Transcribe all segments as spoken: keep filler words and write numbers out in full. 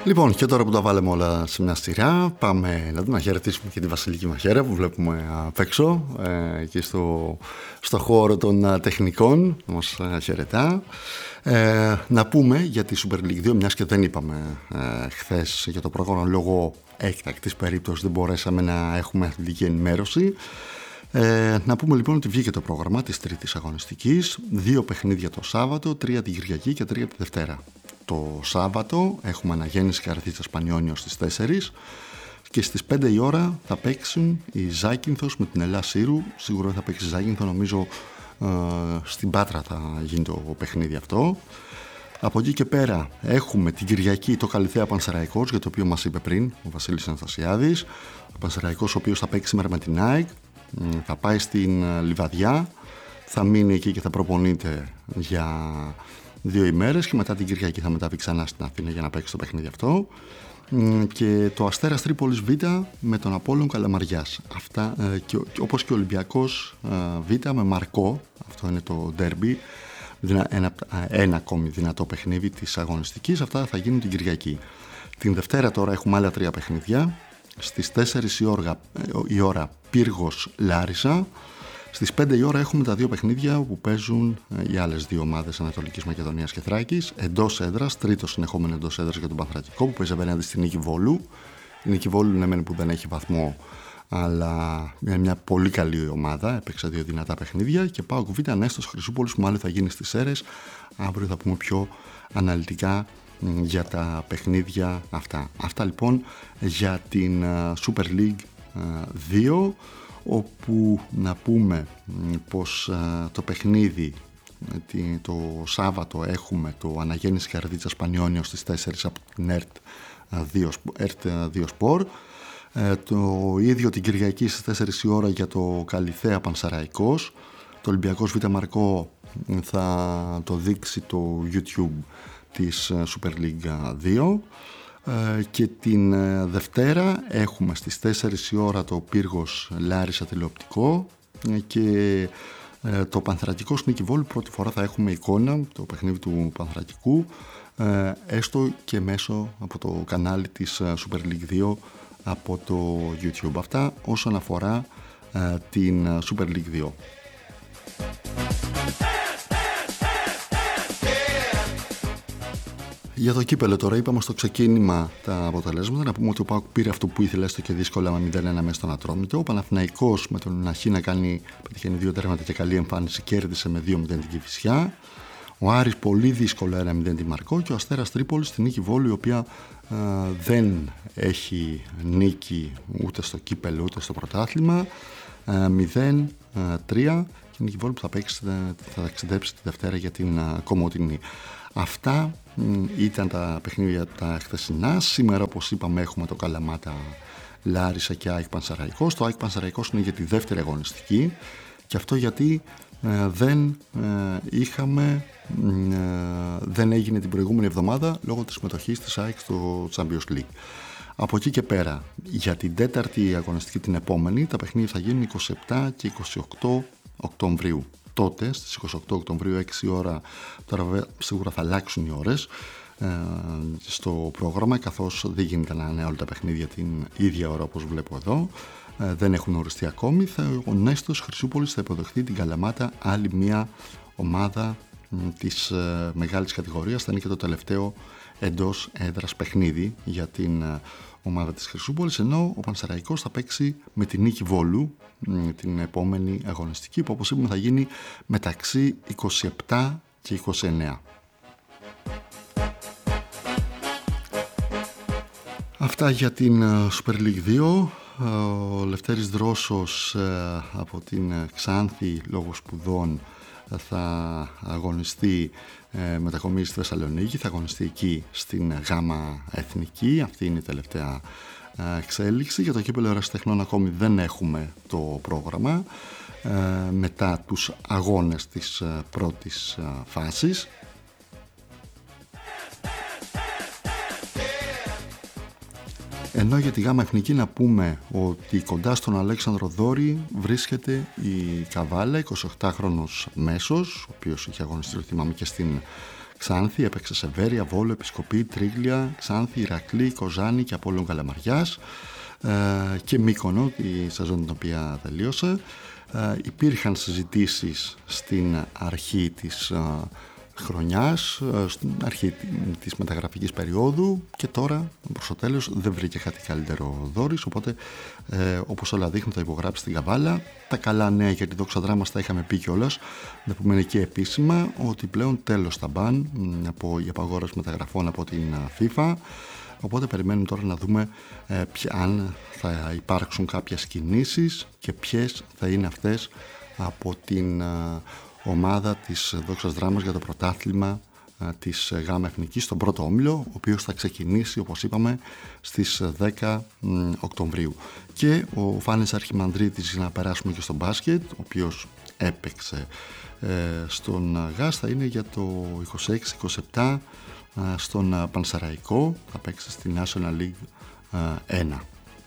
Λοιπόν, και τώρα που τα βάλαμε όλα σε μια σειρά, πάμε να, να χαιρετήσουμε και τη Βασιλική Μαχαίρα που βλέπουμε απ' έξω, ε, εκεί στο, στο χώρο των α, τεχνικών, μας α, χαιρετά. Ε, να πούμε για τη Super League δύο, μιας και δεν είπαμε ε, χθες για το πρόγραμμα, λόγω έκτακτης περίπτωσης δεν μπορέσαμε να έχουμε αθλητική ενημέρωση. Ε, να πούμε λοιπόν ότι βγήκε το πρόγραμμα της τρίτης αγωνιστικής, δύο παιχνίδια το Σάββατο, τρία την Κυριακή και τρία τη Δευτέρα. Το Σάββατο έχουμε αναγέννηση Καρδίτσας Πανιόνιο στις τέσσερις και στις πέντε η ώρα θα παίξουν η Ζάκυνθος με την Ελλάς Σύρου. Σίγουρα θα παίξει η Ζάκυνθο, νομίζω ε, στην Πάτρα θα γίνει το παιχνίδι αυτό. Από εκεί και πέρα έχουμε την Κυριακή το Καλυθέα Πανσεραϊκός, για το οποίο μας είπε πριν ο Βασίλης Αναστασιάδης. Ο Πανσεραϊκός ο οποίος θα παίξει σήμερα με την ΑΕΚ, θα πάει στην Λιβαδιά, θα μείνει εκεί και θα προπονείται για δύο ημέρες και μετά την Κυριακή θα μεταβεί ξανά στην Αθήνα για να παίξει το παιχνίδι αυτό. Και το Αστέρας Τρίπολης Β με τον Απόλλων Καλαμαριάς. Αυτά, και, όπως και ο Ολυμπιακός Β με Μαρκό, αυτό είναι το ντέρμπι, ένα, ένα ακόμη δυνατό παιχνίδι της αγωνιστικής. Αυτά θα γίνουν την Κυριακή. Την Δευτέρα τώρα έχουμε άλλα τρία παιχνίδια. Στις τέσσερις η ώρα, η ώρα Πύργος Λάρισα. Στις πέντε η ώρα έχουμε τα δύο παιχνίδια που παίζουν οι άλλες δύο ομάδες Ανατολικής Μακεδονίας και Θράκης. Εντός έδρας, τρίτο συνεχόμενο εντός έδρας για τον Πανθρακικό που παίζει απέναντι στην Νίκη Βόλου. Η Νίκη Βόλου είναι μεν που δεν έχει βαθμό, αλλά είναι μια πολύ καλή ομάδα. Έπαιξε δύο δυνατά παιχνίδια. Και πάω κουβίτα Νέστος Χρυσούπολης που μάλλον θα γίνει στις Σέρρες. Αύριο θα πούμε πιο αναλυτικά για τα παιχνίδια αυτά. Αυτά λοιπόν για την Super League δύο, όπου να πούμε πως το παιχνίδι το Σάββατο έχουμε το Αναγέννηση Καρδίτσας Πανιόνιο στις τέσσερις από την ΕΡΤ δύο Σπορ. Το ίδιο την Κυριακή στις τέσσερις η ώρα για το Καλυθέα Πανσεραϊκός. Το Ολυμπιακός Β Μαρκό θα το δείξει το YouTube της Super League δύο. Και την Δευτέρα έχουμε στις τέσσερις η ώρα το Πύργος Λάρισα τηλεοπτικό και το Πανθρακικό Νίκη Βόλου. Πρώτη φορά θα έχουμε εικόνα το παιχνίδι του Πανθρακικού, έστω και μέσω από το κανάλι της Super League δύο από το YouTube. Αυτά όσον αφορά την Super League δύο. Για το κύπελο τώρα, είπαμε στο ξεκίνημα τα αποτελέσματα. Να πούμε ότι ο ΠΑΟΚ πήρε αυτό που ήθελε, έστω και δύσκολα, με μηδέν ένα μέσα στον Ατρόμητο. Ο Παναθηναϊκός με τον Αχή να κάνει, πετυχαίνει δύο τέρματα και καλή εμφάνιση, κέρδισε με δύο μηδέν την Κηφισιά. Ο Άρης πολύ δύσκολο ένα μηδέν τη Μαρκό και ο Αστέρας Τρίπολης στην Νίκη Βόλου, η οποία ε, δεν έχει νίκη ούτε στο κύπελο ούτε στο πρωτάθλημα. Ε, μηδέν τρία και η Νίκη Βόλου που θα, παίξει, θα ταξιδέψει τη Δευτέρα για την uh, Κομοτηνή. Αυτά ήταν τα παιχνίδια τα χθεσινά. Σήμερα, όπως είπαμε, έχουμε το Καλαμάτα Λάρισα και ΑΕΚ Πανσεραϊκός. Το ΑΕΚ Πανσεραϊκός είναι για τη δεύτερη αγωνιστική και αυτό γιατί ε, δεν ε, είχαμε ε, δεν έγινε την προηγούμενη εβδομάδα λόγω της συμμετοχής της ΑΕΚ στο Champions League. Από εκεί και πέρα, για την τέταρτη αγωνιστική την επόμενη, τα παιχνίδια θα γίνουν είκοσι επτά και είκοσι οκτώ Οκτωβρίου. Τότε, στις είκοσι οκτώ Οκτωβρίου, έξι ώρα, τώρα σίγουρα θα αλλάξουν οι ώρες ε, στο πρόγραμμα, καθώς δεν γίνεται να είναι όλα τα παιχνίδια την ίδια ώρα όπως βλέπω εδώ. Ε, δεν έχουν οριστεί ακόμη. Θα, ο Νέστος Χρυσούπολης θα υποδεχθεί την Καλαμάτα, άλλη μια ομάδα ε, της ε, μεγάλης κατηγορίας. Θα είναι και το τελευταίο εντός έδρας παιχνίδι για την ε, ομάδα της Χρυσούπολης, ενώ ο Πανσεραϊκός θα παίξει με την Νίκη Βόλου την επόμενη αγωνιστική, που όπως είπαμε θα γίνει μεταξύ είκοσι επτά και είκοσι εννέα. Αυτά για την Super League δύο. Ο Λευτέρης Δρόσος από την Ξάνθη λόγω σπουδών θα αγωνιστεί, μετακομίσει στη Θεσσαλονίκη, θα αγωνιστεί εκεί στην Γάμα Εθνική. Αυτή είναι η τελευταία εξέλιξη. Για το κύπελλο Ερασιτεχνών ακόμη δεν έχουμε το πρόγραμμα μετά τους αγώνες της πρώτης φάσης. Ενώ για τη Γάμα Εθνική να πούμε ότι κοντά στον Αλέξανδρο Δόρη βρίσκεται η Καβάλα, εικοσιοκτάχρονος μέσος, ο οποίος είχε αγωνιστεί, θυμάμαι, και στην Ξάνθη, έπαιξε σε Βέρεια, Βόλο, Επισκοπή, Τρίγλια, Ξάνθη, Ηρακλή, Κοζάνη και Απόλλων Καλαμαριάς ε, και Μύκονο τη σεζόν την οποία τελείωσε. Ε, υπήρχαν συζητήσεις στην αρχή της ε, χρονιάς, στην αρχή της μεταγραφικής περίοδου, και τώρα προς το τέλος δεν βρήκε κάτι καλύτερο Δόρης, οπότε ε, όπως όλα δείχνουν θα υπογράψει στην Καβάλα. Τα καλά νέα για τη Δόξα Δράμας τα είχαμε πει κιόλας, να πούμε και επίσημα ότι πλέον τέλος τα μπαν από η απαγόρευση μεταγραφών από την FIFA, οπότε περιμένουμε τώρα να δούμε ε, ποια, αν θα υπάρξουν κάποιες κινήσεις και ποιες θα είναι αυτές από την ε, ομάδα της Δόξας Δράμας για το πρωτάθλημα α, της ΓΑΜΑ Εθνικής στον πρώτο όμιλο, ο οποίος θα ξεκινήσει, όπως είπαμε, στις δέκα Οκτωβρίου. Και ο Φάνης Αρχιμανδρίτης, για να περάσουμε και στο μπάσκετ, ο οποίος έπαιξε ε, στον ΓΑΣ, θα είναι για το είκοσι έξι είκοσι επτά ε, στον Πανσεραϊκό, θα παίξει στη National League ε, ένα.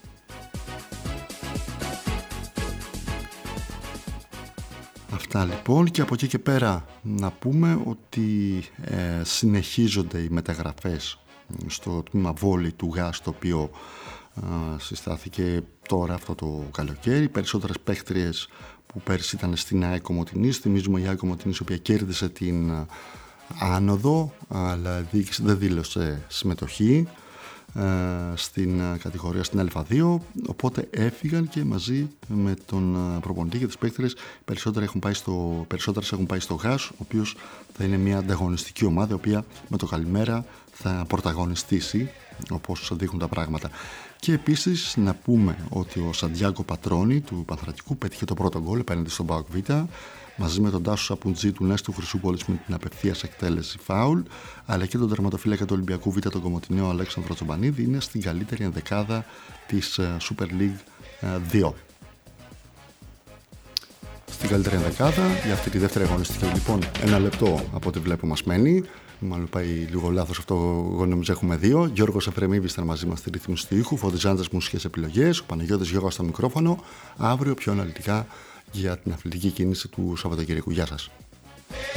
Αυτά λοιπόν, και από εκεί και πέρα να πούμε ότι ε, συνεχίζονται οι μεταγραφές στο τμήμα βόλεϊ του ΓΑΣ, το οποίο ε, συστάθηκε τώρα αυτό το καλοκαίρι. Περισσότερες παίκτριες που πέρυσι ήταν στην ΑΕΚ Κομοτηνής, θυμίζουμε η ΑΕΚ Κομοτηνής, η οποία κέρδισε την ε, άνοδο, αλλά διοίκηση δεν δήλωσε συμμετοχή στην κατηγορία στην Α δύο, οπότε έφυγαν και μαζί με τον προπονητή και τις παίκτρες περισσότερες έχουν πάει στο, περισσότερες έχουν πάει στο ΓΑΣ, ο οποίος θα είναι μια ανταγωνιστική ομάδα, η οποία με το καλημέρα θα πρωταγωνιστήσει, όπως δείχνουν τα πράγματα. Και επίσης να πούμε ότι ο Σαντιάγκο Πατρόνι του Πανθρακικού πέτυχε το πρώτο γκολ απέναντι στον ΠΑΟΚ Β, μαζί με τον Τάσο Σαπουτζή του Νέστου Χρυσούπολης με την απευθείας εκτέλεση φάουλ, αλλά και τον τερματοφύλακα του Ολυμπιακού Β, τον Κομοτηναίο Αλέξανδρο Τσομπανίδη, είναι στην καλύτερη ενδεκάδα της Super League δύο. Στην καλύτερη ενδεκάδα για αυτή τη δεύτερη αγωνιστική, λοιπόν, ένα λεπτό από ό,τι βλέπω μας μένει. Μάλλον πάει λίγο λάθος αυτό, εγώ νομίζω έχουμε δύο. Γιώργος Εφρεμίδης ήταν μαζί μας στη ρύθμιση του ήχου, Φωτιζάντας μουσικές επιλογές, ο Παναγιώτης Γιώργος στο μικρόφωνο. Αύριο πιο αναλυτικά για την αθλητική κίνηση του Σαββατοκύριακου. Γεια σας.